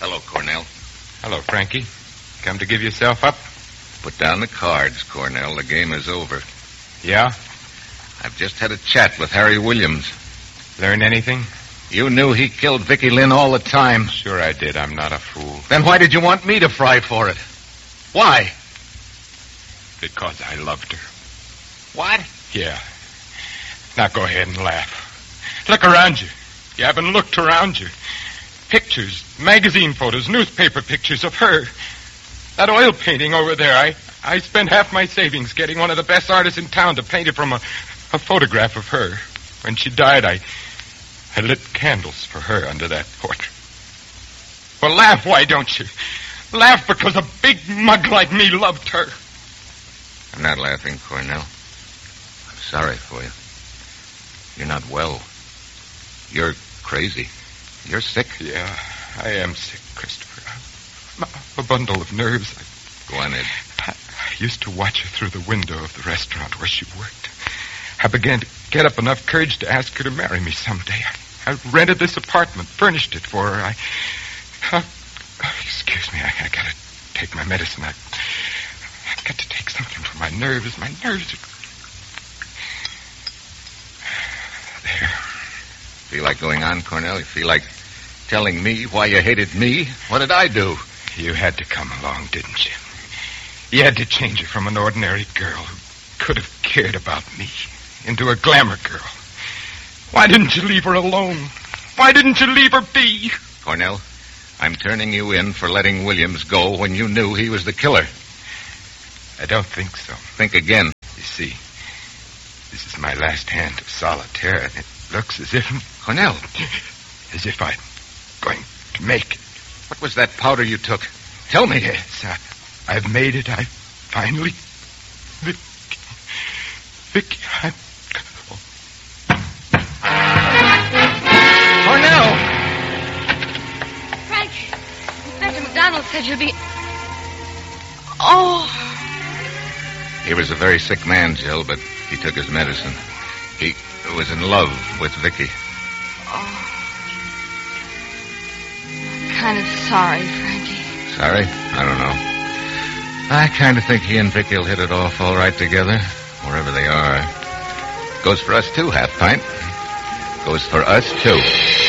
Hello, Cornell. Hello, Frankie. Come to give yourself up? Put down the cards, Cornell. The game is over. Yeah? I've just had a chat with Harry Williams. Learn anything? You knew he killed Vicky Lynn all the time. Sure I did. I'm not a fool. Then why did you want me to fry for it? Why? Because I loved her. What? Yeah. Now go ahead and laugh. Look around you. You haven't looked around you. Pictures, magazine photos, newspaper pictures of her. That oil painting over there, I spent half my savings getting one of the best artists in town to paint it from a photograph of her. When she died, I lit candles for her under that portrait. Well, laugh, why don't you? Laugh because a big mug like me loved her. I'm not laughing, Cornell. I'm sorry for you. You're not well. You're crazy. You're sick. Yeah, I am sick, Christopher. I'm a bundle of nerves. Go on, Ed. I used to watch her through the window of the restaurant where she worked. I began to get up enough courage to ask her to marry me someday. I rented this apartment, furnished it for her. Excuse me, I gotta take my medicine. I've got to take something for my nerves. My nerves are... There. Feel like going on, Cornell? You feel like telling me why you hated me? What did I do? You had to come along, didn't you? You had to change her from an ordinary girl who could have cared about me into a glamour girl. Why didn't you leave her alone? Why didn't you leave her be? Cornell, I'm turning you in for letting Williams go when you knew he was the killer. I don't think so. Think again. You see, this is my last hand of solitaire, and it looks as if... Cornell. As if I'm going to make it. What was that powder you took? Tell me. Yes, I've made it. I finally... Vicky, Cornell! Frank, Inspector McDonald said you'll be... Oh... He was a very sick man, Jill, but he took his medicine. He was in love with Vicky. Oh. Kind of sorry, Frankie. Sorry? I don't know. I kind of think he and Vicky will hit it off all right together, wherever they are. Goes for us, too, Half Pint. Goes for us, too.